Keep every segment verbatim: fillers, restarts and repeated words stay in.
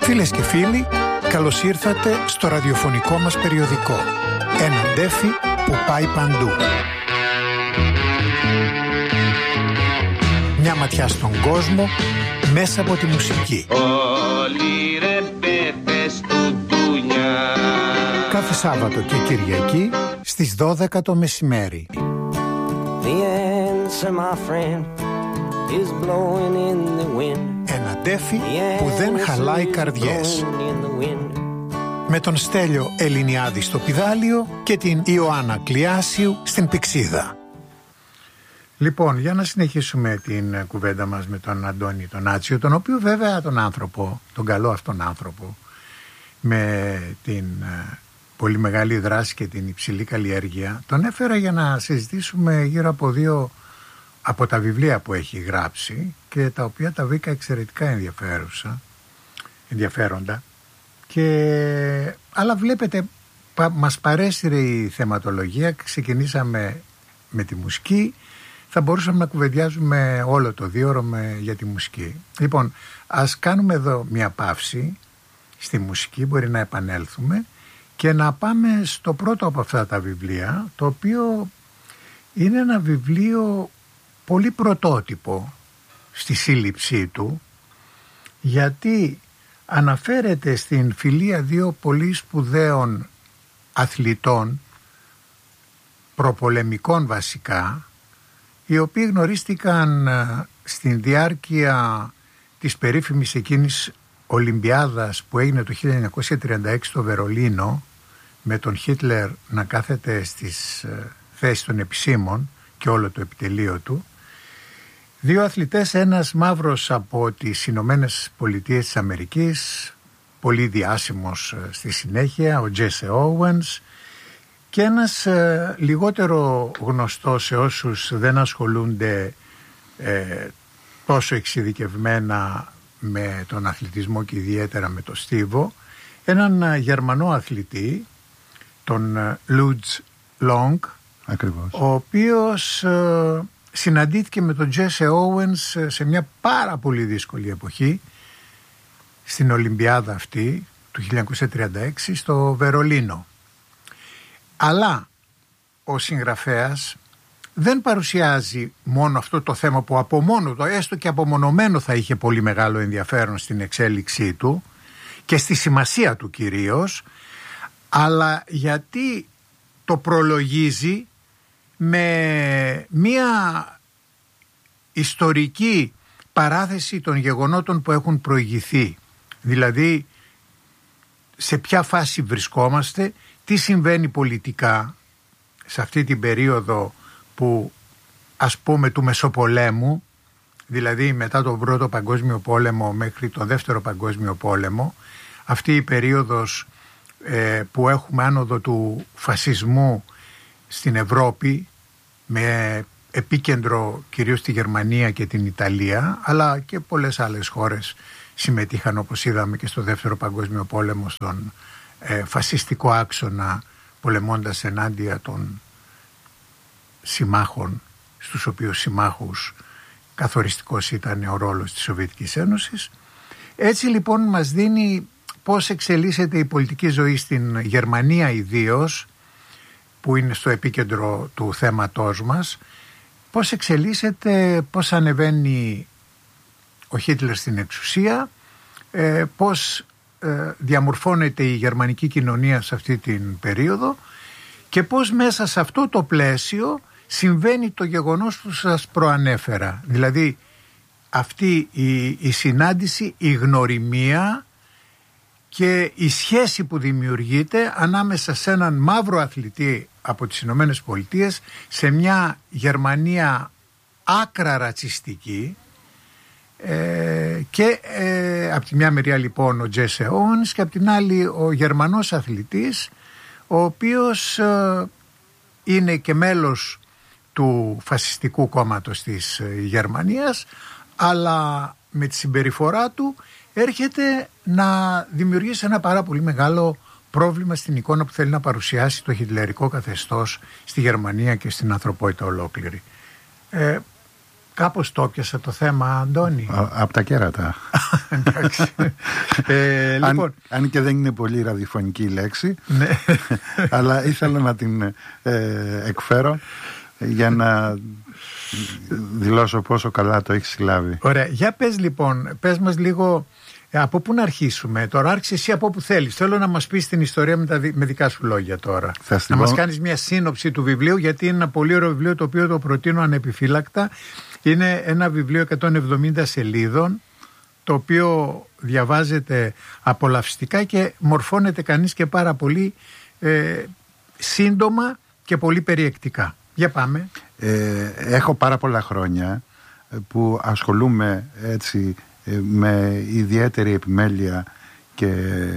Φίλες και φίλοι, καλώς ήρθατε στο ραδιοφωνικό μας περιοδικό. Ένα ντέφι που πάει παντού. Μια ματιά στον κόσμο μέσα από τη μουσική. Όλοι ρε πέπες του ντουνιά. Κάθε Σάββατο και Κυριακή στις δώδεκα το μεσημέρι. The answer, my friend, is blowing in the wind. Ένα ντέφι που δεν χαλάει καρδιές. Με τον Στέλιο Ελληνιάδη στο πηδάλιο και την Ιωάννα Κλιάσιου στην πηξίδα. Λοιπόν, για να συνεχίσουμε την κουβέντα μας με τον Αντώνη τον Άτσιο, τον οποίο βέβαια τον άνθρωπο, τον καλό αυτόν άνθρωπο, με την πολύ μεγάλη δράση και την υψηλή καλλιέργεια, τον έφερα για να συζητήσουμε γύρω από δύο από τα βιβλία που έχει γράψει και τα οποία τα βρήκα εξαιρετικά ενδιαφέρουσα, ενδιαφέροντα. Και, αλλά βλέπετε, πα, μας παρέσυρε η θεματολογία, ξεκινήσαμε με τη μουσική, θα μπορούσαμε να κουβεντιάζουμε όλο το δίωρο με, για τη μουσική. Λοιπόν, ας κάνουμε εδώ μια παύση στη μουσική, μπορεί να επανέλθουμε και να πάμε στο πρώτο από αυτά τα βιβλία, το οποίο είναι ένα βιβλίο πολύ πρωτότυπο στη σύλληψή του, γιατί αναφέρεται στην φιλία δύο πολύ σπουδαίων αθλητών, προπολεμικών βασικά, οι οποίοι γνωρίστηκαν στην διάρκεια της περίφημης εκείνης Ολυμπιάδας που έγινε το χίλια εννιακόσια τριάντα έξι στο Βερολίνο, με τον Χίτλερ να κάθεται στις θέσεις των επισήμων και όλο το επιτελείο του. Δύο αθλητές, ένας μαύρος από τις Ηνωμένες Πολιτείες της Αμερικής, πολύ διάσημος στη συνέχεια, ο Τζέσι Όουενς, και ένας ε, λιγότερο γνωστός σε όσους δεν ασχολούνται ε, τόσο εξειδικευμένα με τον αθλητισμό και ιδιαίτερα με το στίβο, έναν ε, Γερμανό αθλητή, τον ε, Λουτζ Λόγκ, ο οποίος ε, συναντήθηκε με τον Τζέσι Όουενς σε μια πάρα πολύ δύσκολη εποχή στην Ολυμπιάδα αυτή του χίλια εννιακόσια τριάντα έξι στο Βερολίνο. Αλλά ο συγγραφέας δεν παρουσιάζει μόνο αυτό το θέμα που από μόνο το, έστω και απομονωμένο, θα είχε πολύ μεγάλο ενδιαφέρον στην εξέλιξή του και στη σημασία του κυρίως, αλλά γιατί το προλογίζει με μία ιστορική παράθεση των γεγονότων που έχουν προηγηθεί. Δηλαδή σε ποια φάση βρισκόμαστε, τι συμβαίνει πολιτικά σε αυτή την περίοδο που, ας πούμε, του Μεσοπολέμου, δηλαδή μετά τον Πρώτο Παγκόσμιο Πόλεμο μέχρι τον Δεύτερο Παγκόσμιο Πόλεμο, αυτή η περίοδος ε, που έχουμε άνοδο του φασισμού στην Ευρώπη, με επίκεντρο κυρίως τη Γερμανία και την Ιταλία, αλλά και πολλές άλλες χώρες συμμετείχαν, όπως είδαμε και στο Δεύτερο Παγκόσμιο Πόλεμο, στον ε, φασιστικό άξονα, πολεμώντας ενάντια των συμμάχων, στους οποίους συμμάχους καθοριστικός ήταν ο ρόλος της Σοβιετικής Ένωσης. Έτσι λοιπόν μας δίνει πώς εξελίσσεται η πολιτική ζωή στην Γερμανία ιδίως, που είναι στο επίκεντρο του θέματός μας, πώς εξελίσσεται, πώς ανεβαίνει ο Χίτλερ στην εξουσία, ε, πώς ε, διαμορφώνεται η γερμανική κοινωνία σε αυτή την περίοδο και πώς μέσα σε αυτό το πλαίσιο συμβαίνει το γεγονός που σας προανέφερα. Δηλαδή αυτή η, η συνάντηση, η γνωριμία και η σχέση που δημιουργείται ανάμεσα σε έναν μαύρο αθλητή από τις Ηνωμένες Πολιτείες σε μια Γερμανία άκρα ρατσιστική, ε, και ε, από τη μια μεριά λοιπόν ο Τζέσι Όουενς και από την άλλη ο Γερμανός αθλητής, ο οποίος ε, είναι και μέλος του φασιστικού κόμματος της Γερμανίας, αλλά με τη συμπεριφορά του έρχεται να δημιουργήσει ένα πάρα πολύ μεγάλο πρόβλημα στην εικόνα που θέλει να παρουσιάσει το χιτλερικό καθεστώς στη Γερμανία και στην ανθρωπότητα ολόκληρη. Ε, Κάπως το πιάσα το θέμα, Αντώνη. Από τα κέρατα. Εντάξει. ε, λοιπόν. αν, αν και δεν είναι πολύ ραδιοφωνική η λέξη, ναι. αλλά ήθελα να την ε, εκφέρω για να δηλώσω πόσο καλά το έχεις συλλάβει. Ωραία. Για πες λοιπόν, πες μας λίγο από πού να αρχίσουμε. Τώρα άρχισε εσύ από όπου θέλεις. Θέλω να μας πεις την ιστορία με, τα, με δικά σου λόγια τώρα. Θα να μας κάνεις μια σύνοψη του βιβλίου, γιατί είναι ένα πολύ ωραίο βιβλίο το οποίο το προτείνω ανεπιφύλακτα. Είναι ένα βιβλίο εκατόν εβδομήντα σελίδων, το οποίο διαβάζεται απολαυστικά και μορφώνεται κανείς και πάρα πολύ ε, σύντομα και πολύ περιεκτικά. Για πάμε. Ε, έχω πάρα πολλά χρόνια που ασχολούμαι έτσι με ιδιαίτερη επιμέλεια και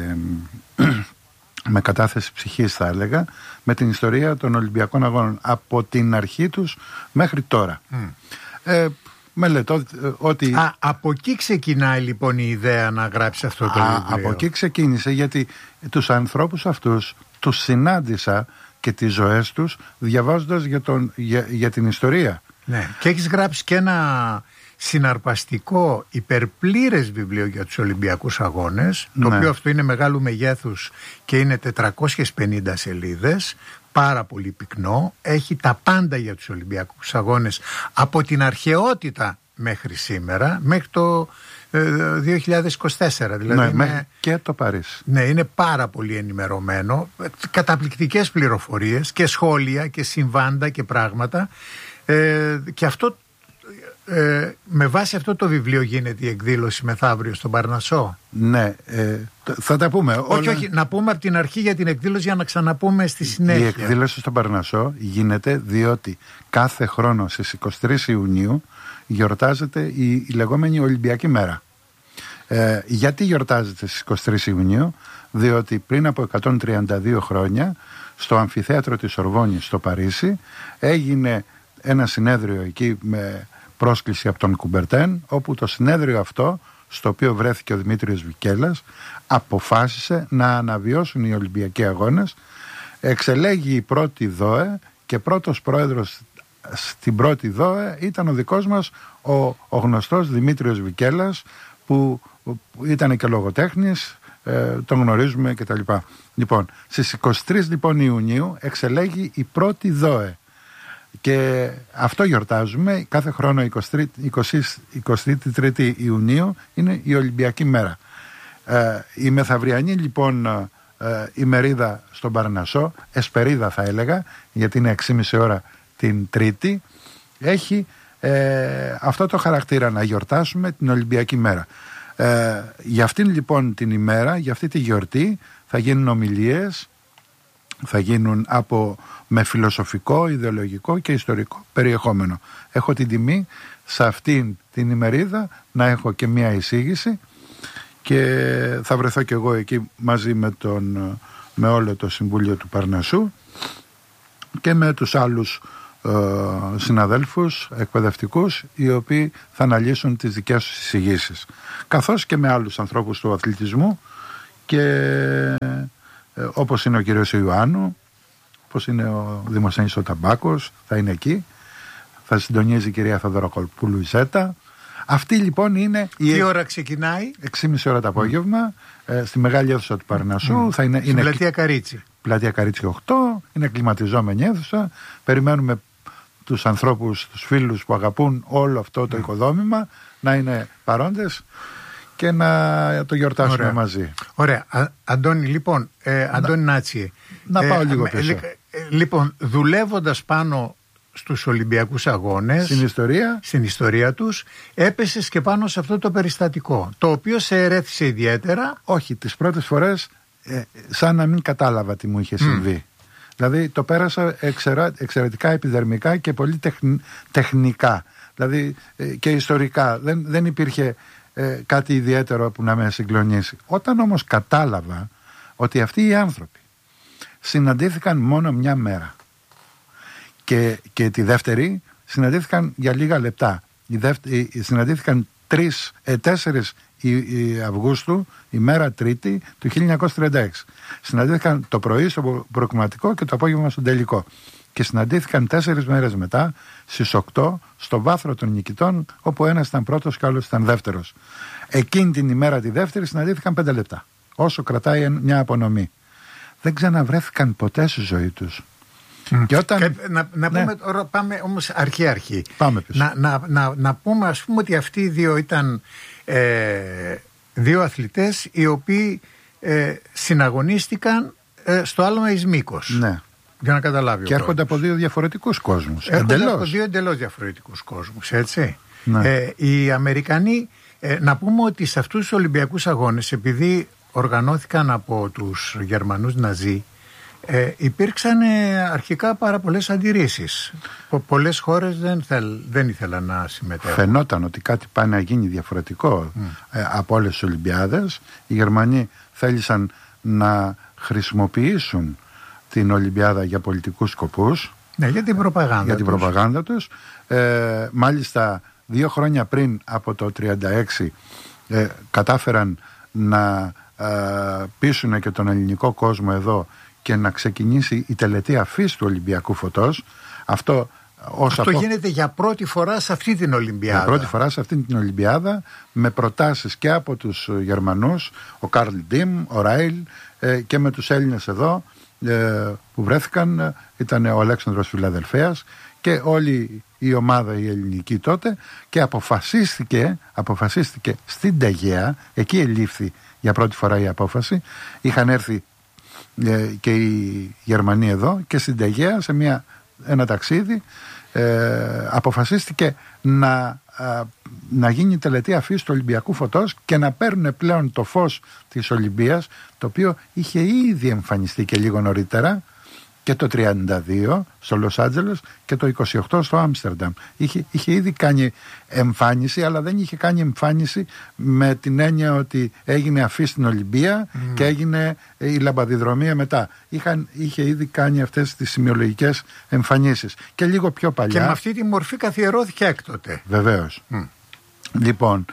με κατάθεση ψυχής, θα έλεγα, με την ιστορία των Ολυμπιακών Αγώνων από την αρχή τους μέχρι τώρα. Mm. Ε, μελετώ ότι... Α, από εκεί ξεκινάει λοιπόν η ιδέα να γράψει αυτό το βιβλίο. Από εκεί ξεκίνησε, γιατί τους ανθρώπους αυτούς τους συνάντησα και τις ζωές τους διαβάζοντας για, τον, για, για την ιστορία. Ναι. Και έχεις γράψει και ένα συναρπαστικό υπερπλήρες βιβλίο για τους Ολυμπιακούς Αγώνες, το ναι. οποίο αυτό είναι μεγάλου μεγέθους και είναι τετρακόσιες πενήντα σελίδες, πάρα πολύ πυκνό, έχει τα πάντα για τους Ολυμπιακούς Αγώνες από την αρχαιότητα μέχρι σήμερα, μέχρι το ε, δύο χιλιάδες είκοσι τέσσερα δηλαδή. Ναι, είναι, μέχρι και το Παρίσι. Ναι, είναι πάρα πολύ ενημερωμένο, καταπληκτικές πληροφορίες και σχόλια και συμβάντα και πράγματα, ε, και αυτό Ε, με βάση αυτό το βιβλίο γίνεται η εκδήλωση μεθαύριο στον Παρνασσό. Ναι, ε, θα τα πούμε. Όχι, όλα... όχι, να πούμε από την αρχή για την εκδήλωση για να ξαναπούμε στη συνέχεια. Η εκδήλωση στον Παρνασσό γίνεται διότι κάθε χρόνο στις είκοσι τρεις Ιουνίου γιορτάζεται η, η λεγόμενη Ολυμπιακή Μέρα. Ε, γιατί γιορτάζεται στις είκοσι τρεις Ιουνίου? Διότι πριν από εκατόν τριάντα δύο χρόνια στο αμφιθέατρο της Σορβόνης στο Παρίσι έγινε ένα συνέδριο εκεί με πρόσκληση από τον Κουμπερτέν, όπου το συνέδριο αυτό, στο οποίο βρέθηκε ο Δημήτριος Βικέλας, αποφάσισε να αναβιώσουν οι Ολυμπιακοί Αγώνες. Εξελέγει η πρώτη ΔΟΕ και πρώτος πρόεδρος στην πρώτη ΔΟΕ ήταν ο δικός μας ο, ο γνωστός Δημήτριος Βικέλας, που, που ήταν και λογοτέχνης, ε, τον γνωρίζουμε κτλ. Λοιπόν, στις είκοσι τρεις λοιπόν Ιουνίου εξελέγει η πρώτη ΔΟΕ. Και αυτό γιορτάζουμε κάθε χρόνο. εικοστή τρίτη Ιουνίου είναι η Ολυμπιακή Μέρα. ε, Η μεθαυριανή λοιπόν ε, ημερίδα στον Παρνασσό, εσπερίδα θα έλεγα, γιατί είναι έξι και μισή ώρα την Τρίτη, έχει ε, αυτό το χαρακτήρα, να γιορτάσουμε την Ολυμπιακή Μέρα. ε, Για αυτήν λοιπόν την ημέρα, για αυτή τη γιορτή θα γίνουν ομιλίες, θα γίνουν από, με φιλοσοφικό, ιδεολογικό και ιστορικό περιεχόμενο. Έχω την τιμή σε αυτήν την ημερίδα να έχω και μια εισήγηση και θα βρεθώ και εγώ εκεί μαζί με, τον, με όλο το Συμβούλιο του Παρνασσού και με τους άλλους ε, συναδέλφους εκπαιδευτικούς, οι οποίοι θα αναλύσουν τις δικές τους εισηγήσεις, καθώς και με άλλους ανθρώπους του αθλητισμού και Ε, όπως είναι ο κύριος Ιωάννου, όπως είναι ο Δημοσθένης ο Ταμπάκος, θα είναι εκεί, θα συντονίζει η κυρία Θοδωροκοπούλου Ιζέτα. Αυτή λοιπόν είναι. Τι η... ώρα ξεκινάει? έξι και μισή ώρα το απόγευμα, mm. ε, στη μεγάλη αίθουσα του Παρνασσού. Mm. Θα είναι, στην είναι... πλατεία Καρίτσι. Πλατεία Καρίτσι οκτώ, είναι κλιματιζόμενη αίθουσα. Περιμένουμε τους ανθρώπους, τους φίλους που αγαπούν όλο αυτό το mm. οικοδόμημα να είναι παρόντες και να το γιορτάσουμε. Ωραία. Μαζί. Ωραία. Α, Αντώνη, λοιπόν, ε, Αντώνη Νάτσιε. Να πάω ε, λίγο ε, πίσω. Ε, λοιπόν, δουλεύοντας πάνω στους Ολυμπιακούς Αγώνες, στην ιστορία, στην ιστορία τους, έπεσες και πάνω σε αυτό το περιστατικό, το οποίο σε ερέθησε ιδιαίτερα. Όχι, τις πρώτες φορές ε, σαν να μην κατάλαβα τι μου είχε συμβεί. Mm. Δηλαδή το πέρασα εξερα, εξαιρετικά επιδερμικά και πολύ τεχ, τεχνικά. Δηλαδή ε, και ιστορικά. Δεν, δεν υπήρχε Ε, κάτι ιδιαίτερο που να με συγκλονίσει. Όταν όμως κατάλαβα ότι αυτοί οι άνθρωποι συναντήθηκαν μόνο μια μέρα και, και τη δεύτερη συναντήθηκαν για λίγα λεπτά, η δεύτερη, συναντήθηκαν τρεις, ε, τέσσερις Αυγούστου, ημέρα Τρίτη του χίλια εννιακόσια τριάντα έξι, συναντήθηκαν το πρωί στο προκριματικό και το απόγευμα στον τελικό. και συναντήθηκαν τέσσερις μέρες μετά στις οκτώ στο βάθρο των νικητών, όπου ένας ήταν πρώτος και ο άλλος ήταν δεύτερος. Εκείνη την ημέρα τη δεύτερη συναντήθηκαν πέντε λεπτά, όσο κρατάει μια απονομή. Δεν ξαναβρέθηκαν ποτέ στη ζωή τους. Mm. Και όταν... και να, να ναι. πούμε τώρα, πάμε όμως αρχή-αρχή. Πάμε πίσω. Να, να, να, να πούμε, ας πούμε, ότι αυτοί οι δύο ήταν ε, δύο αθλητές οι οποίοι ε, συναγωνίστηκαν ε, στο άλμα εις μήκος. Ναι. Για να καταλάβει. Και έρχονται από δύο διαφορετικούς κόσμους. Έρχονται εντελώς. από δύο εντελώς διαφορετικούς κόσμους, έτσι. Ναι. Ε, οι Αμερικανοί, ε, να πούμε ότι σε αυτούς τους Ολυμπιακούς Αγώνες, επειδή οργανώθηκαν από τους Γερμανούς Ναζί, ε, υπήρξαν ε, αρχικά πάρα πολλές αντιρρήσεις. Πο, πολλές χώρες δεν, θέλ, δεν ήθελαν να συμμετέχουν. Φαινόταν ότι κάτι πάει να γίνει διαφορετικό mm. ε, από όλες τις Ολυμπιάδες. Οι Γερμανοί θέλησαν να χρησιμοποιήσουν την Ολυμπιάδα για πολιτικούς σκοπούς. Ναι, για την προπαγάνδα για την τους. προπαγάνδα τους. Ε, μάλιστα δύο χρόνια πριν από το τριάντα έξι ε, κατάφεραν να ε, πείσουν και τον ελληνικό κόσμο εδώ και να ξεκινήσει η τελετή αφής του Ολυμπιακού Φωτός. Αυτό, ως Αυτό απο... γίνεται για πρώτη φορά σε αυτή την Ολυμπιάδα. Για πρώτη φορά σε αυτή την Ολυμπιάδα, με προτάσεις και από τους Γερμανούς, ο Καρλ Ντίμ, ο Ράιλ, ε, και με τους Έλληνες εδώ ε, που βρέθηκαν. Ήταν ο Αλέξανδρος Φιλαδελφέας και όλη η ομάδα η ελληνική τότε, και αποφασίστηκε, αποφασίστηκε στην Τεγέα, εκεί ελήφθη για πρώτη φορά η απόφαση. Είχαν έρθει ε, και οι Γερμανοί εδώ, και στην Τεγέα σε μια, ένα ταξίδι ε, αποφασίστηκε να, α, να γίνει τελετή αφής του Ολυμπιακού Φωτός και να παίρνουν πλέον το φως της Ολυμπίας, το οποίο είχε ήδη εμφανιστεί και λίγο νωρίτερα, και το τριάντα δύο στο Λος Άντζελες και το είκοσι οκτώ στο Άμστερνταμ. Είχε, είχε ήδη κάνει εμφάνιση, αλλά δεν είχε κάνει εμφάνιση με την έννοια ότι έγινε αφή στην Ολυμπία mm. και έγινε η λαμπαδιδρομία μετά. Είχαν, είχε ήδη κάνει αυτές τις σημειολογικές εμφανίσεις. Και λίγο πιο παλιά. Και με αυτή τη μορφή καθιερώθηκε έκτοτε. Βεβαίως. Mm. Λοιπόν,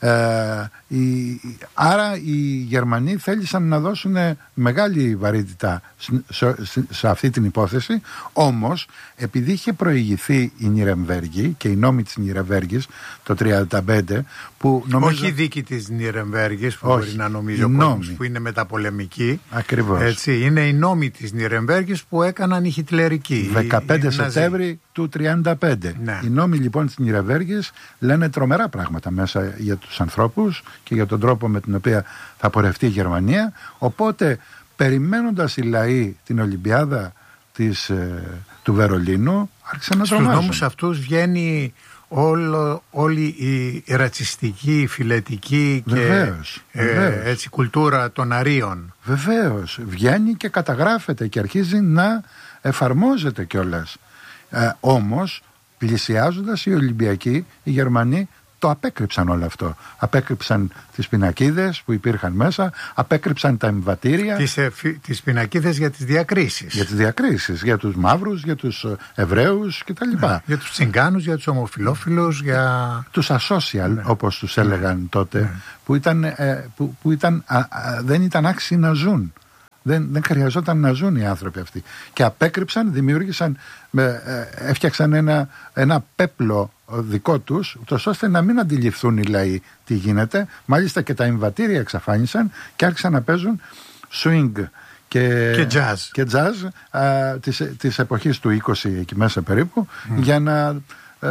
ε, η, άρα οι Γερμανοί θέλησαν να δώσουν μεγάλη βαρύτητα σε, σε, σε αυτή την υπόθεση. Όμως, επειδή είχε προηγηθεί η Νιρεμβέργη και οι νόμοι της Νιρεμβέργης το τριάντα πέντε, που νομίζω... Όχι η δίκη της Νιρεμβέργης που Όχι, μπορεί να νομίζει ο κόσμος, που είναι μεταπολεμική. Ακριβώς. Έτσι, είναι οι νόμοι της Νιρεμβέργης που έκαναν οι χιτλερικοί. δεκαπέντε Σεπτέμβρη του τριάντα πέντε. Ναι. Οι νόμοι λοιπόν της Νιρεμβέργης λένε τρομερά πράγματα μέσα για τους ανθρώπους και για τον τρόπο με τον οποίο θα πορευτεί η Γερμανία. Οπότε, περιμένοντας οι λαοί την Ολυμπιάδα της, ε, του Βερολίνου, άρχισαν να τρομάζουν. Στους νόμους αυτούς βγαίνει όλο, όλη η ρατσιστική, η φιλετική και βεβαίως, ε, βεβαίως. έτσι, κουλτούρα των αρίων. Βεβαίως, βγαίνει και καταγράφεται και αρχίζει να εφαρμόζεται κιόλας. Ε, όμως, πλησιάζοντας οι Ολυμπιακοί, οι Γερμανοί το απέκρυψαν όλο αυτό. Απέκρυψαν τις πινακίδες που υπήρχαν μέσα, απέκρυψαν τα εμβατήρια. Τις, ε, τις πινακίδες για τις διακρίσεις. Για τις διακρίσεις, για τους μαύρους, για τους Εβραίους κτλ. Ναι, για τους τσιγκάνους, για τους ομοφυλόφιλους, για... τους asocial, ναι, όπως τους έλεγαν ναι, τότε, ναι, που, ήταν, ε, που, που ήταν, α, α, δεν ήταν άξιοι να ζουν. Δεν, δεν χρειαζόταν να ζουν οι άνθρωποι αυτοί. Και απέκρυψαν, δημιούργησαν, ε, έφτιαξαν ένα, ένα πέπλο δικό τους, ούτως ώστε να μην αντιληφθούν οι λαοί τι γίνεται. Μάλιστα και τα εμβατήρια εξαφάνισαν και άρχισαν να παίζουν swing και, και jazz, και jazz α, της, της εποχής του είκοσι εκεί μέσα περίπου, mm. για να ε,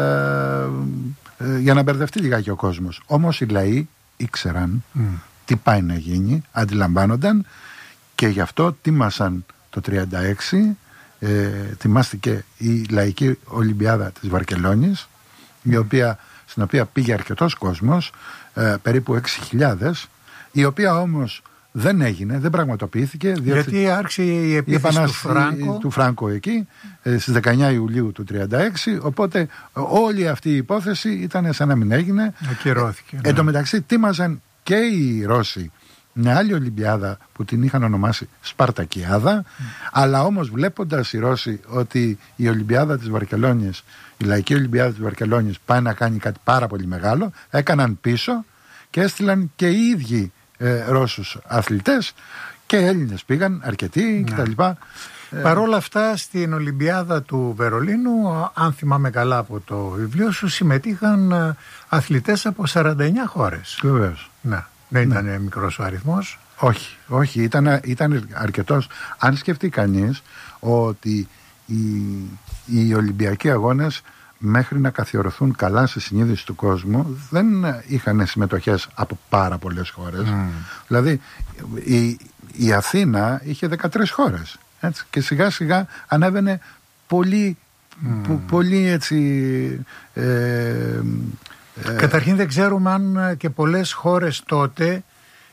ε, για να μπερδευτεί λιγάκι ο κόσμος. Όμως οι λαοί ήξεραν mm. τι πάει να γίνει, αντιλαμβάνονταν, και γι' αυτό τίμασαν το τριάντα έξι, ε, τιμάστηκε η Λαϊκή Ολυμπιάδα της Βαρκελόνης, η οποία, στην οποία πήγε αρκετός κόσμος, ε, περίπου έξι χιλιάδες, η οποία όμως δεν έγινε, δεν πραγματοποιήθηκε, διότι γιατί άρχισε η επίθεση του Φράνκο. του Φράνκο εκεί, ε, στις δεκαεννιά Ιουλίου του τριάντα έξι, οπότε όλη αυτή η υπόθεση ήταν σαν να μην έγινε. Ακυρώθηκε. Ναι. Εν τω μεταξύ τίμαζαν και οι Ρώσοι μια άλλη Ολυμπιάδα που την είχαν ονομάσει Σπαρτακιάδα, mm. αλλά όμως βλέποντας οι Ρώσοι ότι η Ολυμπιάδα της Βαρκελόνης, η Λαϊκή Ολυμπιάδα της Βαρκελόνης πάει να κάνει κάτι πάρα πολύ μεγάλο, έκαναν πίσω και έστειλαν και οι ίδιοι ε, Ρώσους αθλητές, και Έλληνες πήγαν αρκετοί, ναι, κτλ. Παρ' όλα αυτά στην Ολυμπιάδα του Βερολίνου, αν θυμάμαι καλά από το βιβλίο σου, συμμετείχαν αθλητές από σαράντα εννιά χώρες. Βεβαίως. Ναι, δεν Ναι. ήταν μικρός ο αριθμός. Όχι, όχι, ήταν, ήταν αρκετός. Αν σκεφτεί κανείς ότι οι, οι Ολυμπιακοί αγώνες μέχρι να καθιερωθούν καλά στη συνείδηση του κόσμου δεν είχαν συμμετοχές από πάρα πολλές χώρες. Mm. Δηλαδή η, η Αθήνα είχε δεκατρείς χώρες, έτσι, και σιγά σιγά ανέβαινε πολύ, mm. πο, πολύ έτσι... Ε, ε, Καταρχήν δεν ξέρουμε αν και πολλές χώρες τότε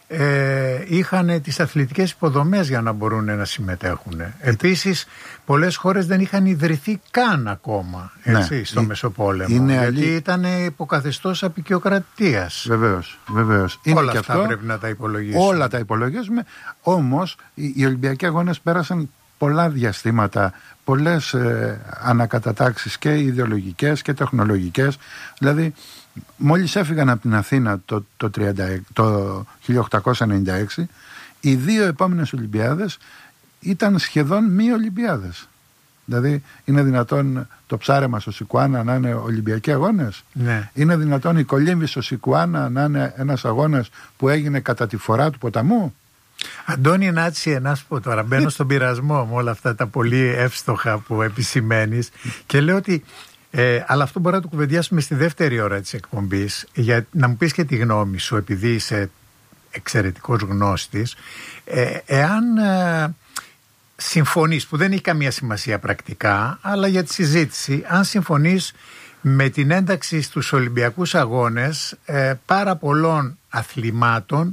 ε, είχαν τις αθλητικές υποδομές για να μπορούν να συμμετέχουν. Επίσης πολλές χώρες δεν είχαν ιδρυθεί καν ακόμα, έτσι, ναι, στο η, Μεσοπόλεμο, γιατί αλλή... ήταν υποκαθεστώς αποικιοκρατίας. Βεβαίως, βεβαίως. Είναι όλα και αυτά αυτό, πρέπει να τα υπολογίσουμε. Όλα τα υπολογίζουμε, όμως οι, οι Ολυμπιακοί αγώνες πέρασαν πολλά διαστήματα, πολλές ε, ανακατατάξεις και ιδεολογικές και τεχνολογικές. Δηλαδή μόλις έφυγαν από την Αθήνα το, το, τριάντα, το χίλια οκτακόσια ενενήντα έξι, οι δύο επόμενες Ολυμπιάδες ήταν σχεδόν μη Ολυμπιάδες. Δηλαδή είναι δυνατόν το ψάρεμα στο Σικουάνα να είναι Ολυμπιακοί αγώνες? Ναι. Είναι δυνατόν η κολύμβη στο Σικουάνα να είναι ένας αγώνας που έγινε κατά τη φορά του ποταμού? Αντώνη Νάτση, να σου πω τώρα, μπαίνω στον πειρασμό με όλα αυτά τα πολύ εύστοχα που επισημαίνεις και λέω ότι Ε, αλλά αυτό μπορεί να το κουβεντιάσουμε στη δεύτερη ώρα της εκπομπής, για να μου πεις και τη γνώμη σου, επειδή είσαι εξαιρετικός γνώστης, ε, εάν ε, συμφωνείς, που δεν έχει καμία σημασία πρακτικά, αλλά για τη συζήτηση, αν συμφωνείς με την ένταξη στους Ολυμπιακούς Αγώνες ε, πάρα πολλών αθλημάτων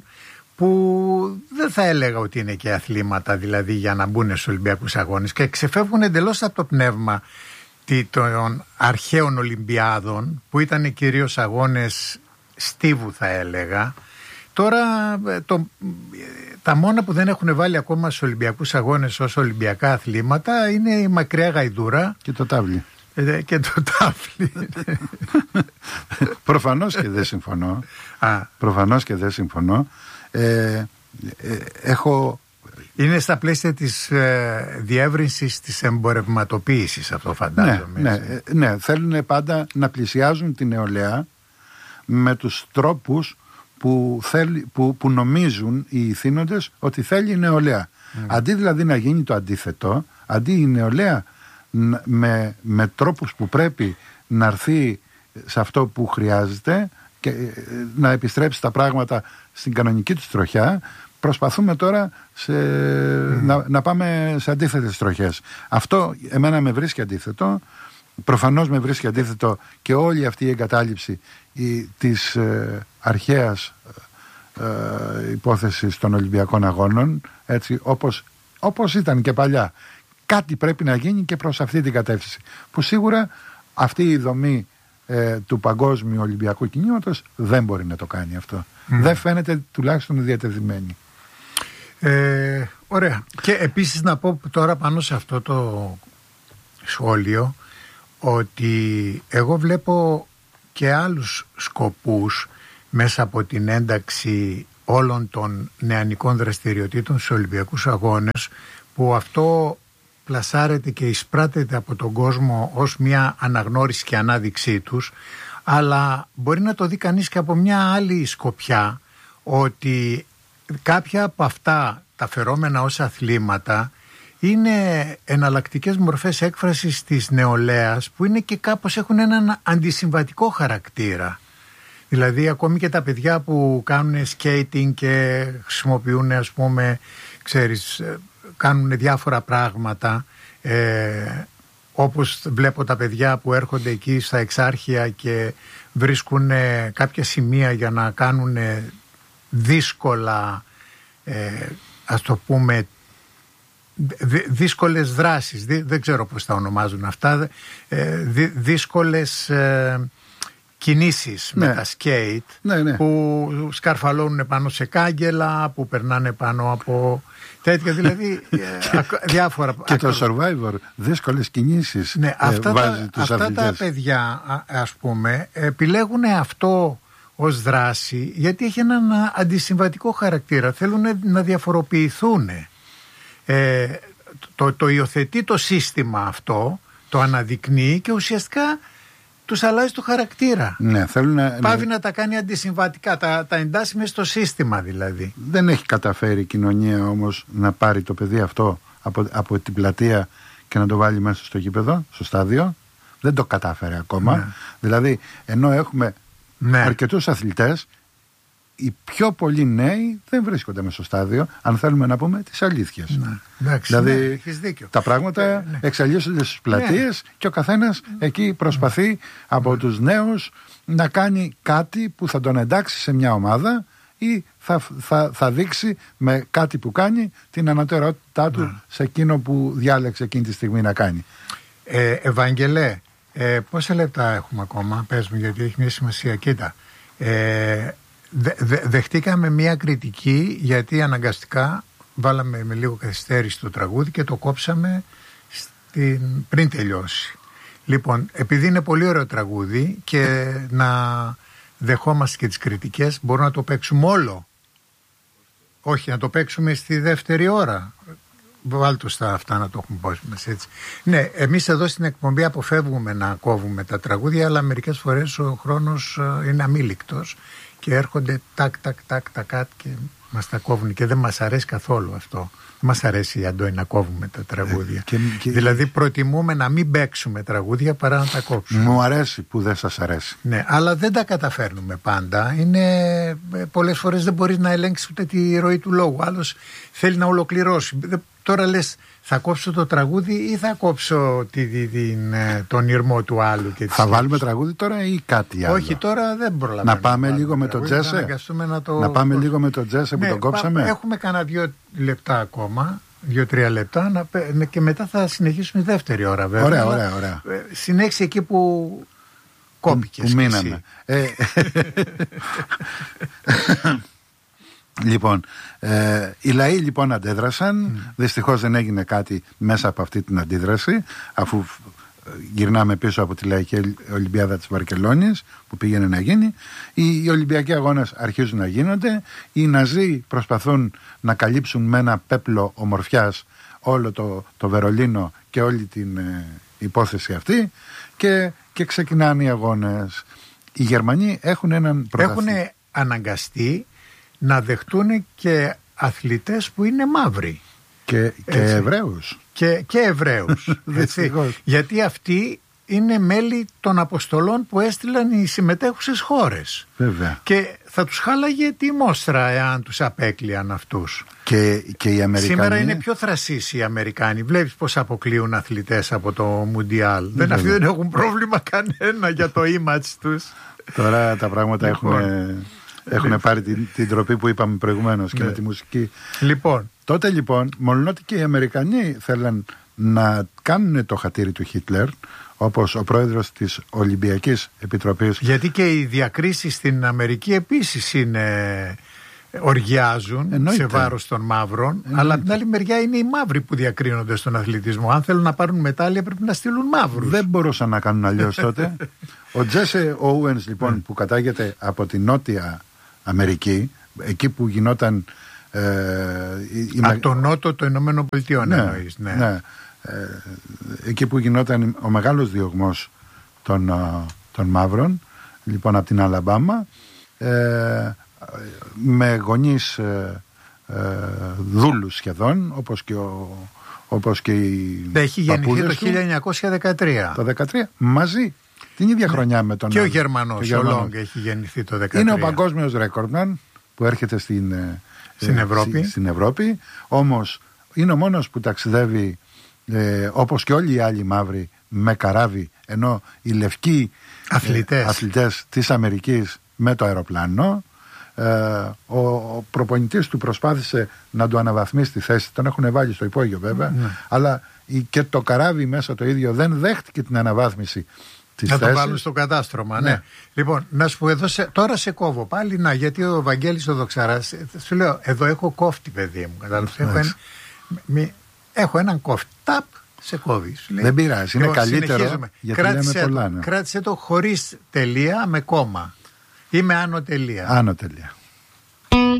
που δεν θα έλεγα ότι είναι και αθλήματα δηλαδή για να μπουν στους Ολυμπιακούς Αγώνες και ξεφεύγουν εντελώς από το πνεύμα των αρχαίων Ολυμπιάδων, που ήταν κυρίως αγώνες στίβου θα έλεγα. Τώρα το, τα μόνα που δεν έχουν βάλει ακόμα στους Ολυμπιακούς Αγώνες ως Ολυμπιακά αθλήματα είναι η μακριά γαϊδούρα και το τάβλι. ε, και το τάβλι. Προφανώς και δεν συμφωνώ. Α. Προφανώς και δεν συμφωνώ. Ε, ε, έχω... Είναι στα πλαίσια της ε, διεύρυνσης της εμπορευματοποίησης αυτό, φαντάζομαι. Ναι, ναι, ναι, θέλουν πάντα να πλησιάζουν την νεολαία με τους τρόπους που, θέλει, που, που νομίζουν οι ηθήνοντες ότι θέλει η νεολαία. Mm. Αντί δηλαδή να γίνει το αντίθετο, αντί η νεολαία με, με τρόπους που πρέπει να έρθει σε αυτό που χρειάζεται και να επιστρέψει τα πράγματα στην κανονική τους τροχιά, προσπαθούμε τώρα σε, mm. να, να πάμε σε αντίθετες τροχές. Αυτό εμένα με βρίσκει αντίθετο. Προφανώς με βρίσκει αντίθετο και όλη αυτή η εγκατάλειψη η, της ε, αρχαίας ε, υπόθεσης των Ολυμπιακών Αγώνων, έτσι, όπως, όπως ήταν και παλιά. Κάτι πρέπει να γίνει και προς αυτή την κατεύθυνση, που σίγουρα αυτή η δομή ε, του παγκόσμιου Ολυμπιακού κινήματος δεν μπορεί να το κάνει αυτό. Mm. Δεν φαίνεται τουλάχιστον διατεθειμένη. Ε, ωραία. Και επίσης να πω τώρα πάνω σε αυτό το σχόλιο ότι εγώ βλέπω και άλλους σκοπούς μέσα από την ένταξη όλων των νεανικών δραστηριοτήτων στους Ολυμπιακούς Αγώνες, που αυτό πλασάρεται και εισπράτεται από τον κόσμο ως μια αναγνώριση και ανάδειξή τους, αλλά μπορεί να το δει κανείς και από μια άλλη σκοπιά, ότι κάποια από αυτά τα φερόμενα ως αθλήματα είναι εναλλακτικές μορφές έκφρασης της νεολαίας, που είναι και κάπως έχουν έναν αντισυμβατικό χαρακτήρα. Δηλαδή ακόμη και τα παιδιά που κάνουν skating και χρησιμοποιούν, ας πούμε, ξέρεις, κάνουν διάφορα πράγματα, ε, όπως βλέπω τα παιδιά που έρχονται εκεί στα εξάρχεια και βρίσκουν κάποια σημεία για να κάνουν δύσκολα, ε, ας το πούμε, δύσκολες δράσεις, δεν ξέρω πώς τα ονομάζουν αυτά, δύσκολες ε, κινήσεις, ναι, με τα σκέιτ, ναι, ναι, που σκαρφαλώνουν πάνω σε κάγκελα, που περνάνε πάνω από τέτοια, δηλαδή διάφορα. Και το Survivor, δύσκολες κινήσεις, ναι, αυτά, ε, βάζει τα, τους αυτά τα παιδιά, ας πούμε, επιλέγουν αυτό ως δράση γιατί έχει έναν αντισυμβατικό χαρακτήρα, θέλουν να διαφοροποιηθούν. Ε, το, το υιοθετεί το σύστημα αυτό, το αναδεικνύει και ουσιαστικά τους αλλάζει το χαρακτήρα. Ναι, θέλουν να... Πάβει να τα κάνει αντισυμβατικά, τα, τα εντάσσει μέσα στο σύστημα δηλαδή. Δεν έχει καταφέρει η κοινωνία όμως να πάρει το παιδί αυτό από, από την πλατεία και να το βάλει μέσα στο γήπεδο, στο στάδιο. Δεν το κατάφερε ακόμα. Ναι. Δηλαδή, ενώ έχουμε ναι. αρκετούς αθλητές, οι πιο πολλοί νέοι δεν βρίσκονται μέσα στο στάδιο, αν θέλουμε να πούμε τις αλήθειες. Ναι. Εντάξει, δηλαδή, ναι, έχεις δίκιο. Τα πράγματα ε, ναι. εξελίσσονται στις πλατείες ναι. και ο καθένας εκεί προσπαθεί ναι. από ναι. τους νέους να κάνει κάτι που θα τον εντάξει σε μια ομάδα ή θα, θα, θα δείξει με κάτι που κάνει την ανωτερότητά του ναι. σε εκείνο που διάλεξε εκείνη τη στιγμή να κάνει. Ε, Ευαγγελέ, ε, πόσα λεπτά έχουμε ακόμα, πες μου, γιατί έχει μια σημασία. Κοίτα, ε, δε, δε, δεχτήκαμε μια κριτική γιατί αναγκαστικά βάλαμε με λίγο καθυστέρηση το τραγούδι και το κόψαμε στην, πριν τελειώσει. Λοιπόν, επειδή είναι πολύ ωραίο τραγούδι και να δεχόμαστε και τις κριτικές, μπορούμε να το παίξουμε όλο. Όχι, να το παίξουμε στη δεύτερη ώρα. Βάλτε στα αυτά να το έχουμε πώσει μας έτσι. Ναι, εμείς εδώ στην εκπομπή αποφεύγουμε να κόβουμε τα τραγούδια, αλλά μερικές φορές ο χρόνος είναι αμήλικτος και έρχονται τάκ τάκ τάκ τάκ τάκ και μας τα κόβουν και δεν μας αρέσει καθόλου αυτό. Δεν μας αρέσει, Αντώνη, να κόβουμε τα τραγούδια. Και, και... Δηλαδή προτιμούμε να μην παίξουμε τραγούδια παρά να τα κόψουμε. Μου αρέσει που δεν σας αρέσει. Ναι, αλλά δεν τα καταφέρνουμε πάντα. Είναι, πολλές φορές δεν μπορείς να ελέγξεις ούτε τη ροή του λόγου. Άλλος θέλει να ολοκληρώσει. Τώρα λες, θα κόψω το τραγούδι ή θα κόψω τη, τη, την, τον ήρμο του άλλου. Και θα βάλουμε τραγούδι τώρα ή κάτι άλλο? Όχι, τώρα δεν προλαβαίνουμε. Να πάμε λίγο με τον Τζέσε. Να, το... να πάμε λίγο με τον Τζέσε που ναι, τον κόψαμε. Έχουμε κανένα δύο λεπτά ακόμα. Δύο-τρία λεπτά να, και μετά θα συνεχίσουμε τη δεύτερη ώρα, βέβαια. Ωραία, ωραία, ωραία. Συνέχισε εκεί που κόπηκες. Που μείναμε. Ε, λοιπόν, ε, οι λαοί λοιπόν αντέδρασαν. Mm. Δυστυχώς δεν έγινε κάτι μέσα από αυτή την αντίδραση, αφού γυρνάμε πίσω από τη Λαϊκή Ολυμπιάδα της Βαρκελόνης που πήγαινε να γίνει. Οι, οι Ολυμπιακοί αγώνες αρχίζουν να γίνονται. Οι Ναζί προσπαθούν να καλύψουν με ένα πέπλο ομορφιάς όλο το, το Βερολίνο και όλη την ε, υπόθεση αυτή και, και ξεκινάνε οι αγώνες. Οι Γερμανοί έχουν έναν πρωταθλητή. Έχουν αναγκαστεί να δεχτούν και αθλητές που είναι μαύροι. Και, και Εβραίους. Και, και Εβραίους. Γιατί αυτοί είναι μέλη των αποστολών που έστειλαν οι συμμετέχουσες χώρες. Βέβαια. Και θα τους χάλαγε τη μόστρα εάν τους απέκλειαν αυτούς. Και, και οι Αμερικανοί. Σήμερα είναι πιο θρασείς οι Αμερικάνοι. Βλέπεις πως αποκλείουν αθλητές από το Μουντιάλ. Δεν, αυτοί δεν έχουν πρόβλημα κανένα για το image τους. Τώρα τα πράγματα έχουν, έχουν πάρει την, την τροπή που είπαμε προηγουμένως και ναι. με τη μουσική. Λοιπόν. Τότε λοιπόν, μόνο ότι και οι Αμερικανοί θέλαν να κάνουν το χατήρι του Χίτλερ, όπως ο πρόεδρος της Ολυμπιακής Επιτροπής. Γιατί και οι διακρίσεις στην Αμερική επίσης είναι, οργιάζουν. Εννοείται. Σε βάρος των μαύρων. Εννοείται. Αλλά από την άλλη μεριά είναι οι μαύροι που διακρίνονται στον αθλητισμό. Αν θέλουν να πάρουν μετάλλια πρέπει να στείλουν μαύρους. Δεν μπορούσαν να κάνουν αλλιώς τότε. Ο Τζέσε Όουενς λοιπόν που κατάγεται από τη Νότια Αμερική, εκεί που γινόταν Ε, η, από το νότο των Ηνωμένων Πολιτειών, ναι, εννοείς, ναι. ναι. Ε, εκεί που γινόταν ο μεγάλος διωγμός των, των μαύρων, λοιπόν από την Αλαμπάμα, ε, με γονείς ε, ε, δούλους σχεδόν, όπως και, ο, όπως και οι έχει γεννηθεί το χίλια εννιακόσια δεκατρία. Το δεκατρία μαζί, την ίδια χρονιά με τον και ο Γερμανός, ο Λόγκ έχει γεννηθεί το δεκατρία. Είναι ο παγκόσμιος ρέκορντμαν που έρχεται στην Στην Ευρώπη. Στην Ευρώπη, όμως είναι ο μόνος που ταξιδεύει ε, όπως και όλοι οι άλλοι μαύροι με καράβι, ενώ οι λευκοί αθλητές, ε, αθλητές της Αμερικής με το αεροπλάνο. Ε, ο, ο προπονητής του προσπάθησε να του αναβαθμίσει τη θέση, τον έχουν βάλει στο υπόγειο βέβαια, mm. αλλά η, και το καράβι μέσα το ίδιο δεν δέχτηκε την αναβάθμιση. Να το βάλουν στο κατάστρωμα, ναι. ναι. Λοιπόν, να σου πω εδώ, σε, τώρα σε κόβω πάλι, να, γιατί ο Βαγγέλης ο Δοξαράς, σου λέω, εδώ έχω κόφτη, παιδί μου, κατάλαβες, έχω, ένα, μη, έχω έναν κόφτη, ταπ, σε κόβει. Δεν πειράζει, είναι λοιπόν, καλύτερο, γιατί κράτησε, λέμε πολλά. Ναι. Κράτησε το χωρίς τελεία με κόμμα ή με άνω τελεία. Άνω τελεία.